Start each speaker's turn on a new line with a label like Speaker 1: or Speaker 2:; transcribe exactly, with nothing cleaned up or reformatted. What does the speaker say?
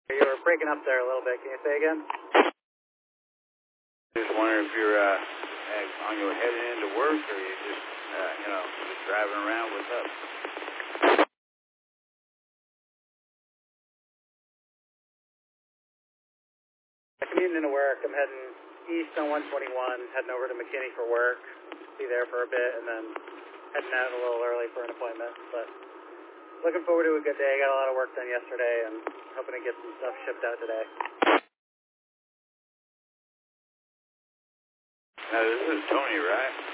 Speaker 1: You were breaking up there a little bit. Can you say again?
Speaker 2: Just wondering if you're uh, on your heading into work, or you just, uh, you know, just driving around. What's up?
Speaker 1: I'm commuting into work. I'm heading east on one twenty-one, heading over to McKinney for work. Be there for a bit, and then heading out a little early for an appointment. But looking forward to a good day. Got a lot of work done yesterday, and hoping to get some stuff shipped out today.
Speaker 2: Now, this is Tony, right?